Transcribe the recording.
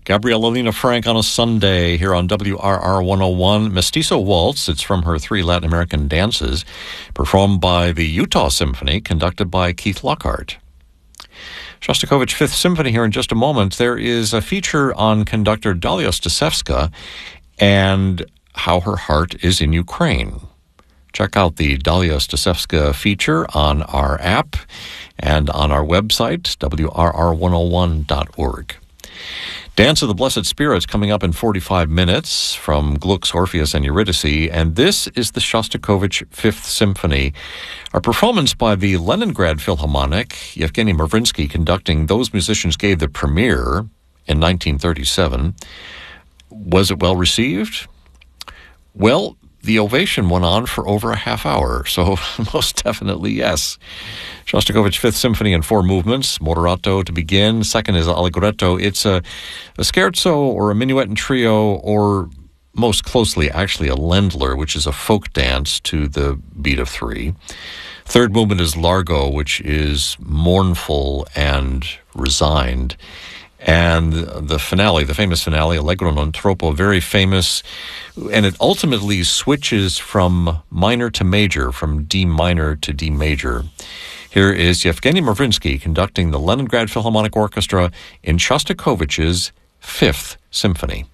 Gabriella Lena Frank on a Sunday here on WRR 101. Mestizo Waltz, it's from her 3 Latin American dances, performed by the Utah Symphony, conducted by Keith Lockhart. Shostakovich Fifth Symphony here in just a moment. There is a feature on conductor Dalia Stasevska and how her heart is in Ukraine. Check out the Dalia Stasevska feature on our app and on our website, WRR101.org. Dance of the Blessed Spirits coming up in 45 minutes from Gluck's Orpheus and Eurydice, and this is the Shostakovich Fifth Symphony, a performance by the Leningrad Philharmonic. Yevgeny Mavrinsky conducting. Those musicians gave the premiere in 1937. Was it well received? Well, the ovation went on for over a half hour, so most definitely yes. Shostakovich Fifth Symphony in 4 movements. Moderato to begin. Second is Allegretto. It's a scherzo or a minuet and trio, or most closely actually a Ländler, which is a folk dance to the beat of 3. Third movement is Largo, which is mournful and resigned. And the finale, the famous finale, Allegro non troppo, very famous, and it ultimately switches from minor to major, from D minor to D major. Here is Yevgeny Mavrinsky conducting the Leningrad Philharmonic Orchestra in Shostakovich's Fifth Symphony.